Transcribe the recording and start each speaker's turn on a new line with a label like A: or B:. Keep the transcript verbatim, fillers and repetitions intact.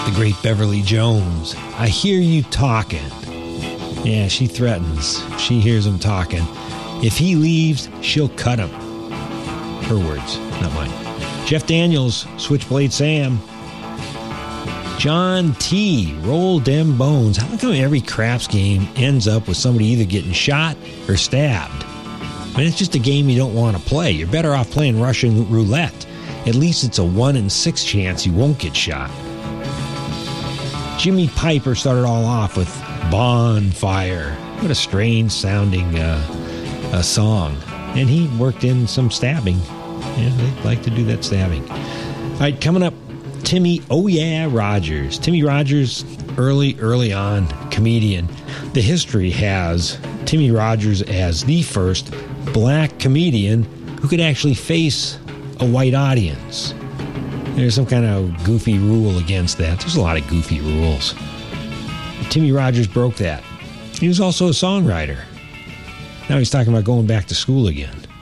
A: The great Beverly Jones. I hear you talking. Yeah, she threatens. She hears him talking. If he leaves, she'll cut him. Her words, not mine. Jeff Daniels, Switchblade Sam. John T, Roll Dem Bones. How come every craps game ends up with somebody either getting shot or stabbed? I mean, it's just a game you don't want to play. You're better off playing Russian roulette. At least it's a one in six chance you won't get shot. Jimmy Piper started all off with Bonfire. What a strange sounding uh, uh, song. And he worked in some stabbing. Yeah, they like to do that stabbing. All right, coming up, Timmy, oh yeah, Rogers. Timmy Rogers, early, early on comedian. The history has Timmy Rogers as the first black comedian who could actually face a white audience. There's some kind of goofy rule against that. There's a lot of goofy rules. Timmy Rogers broke that. He was also a songwriter. Now he's talking about going back to school again.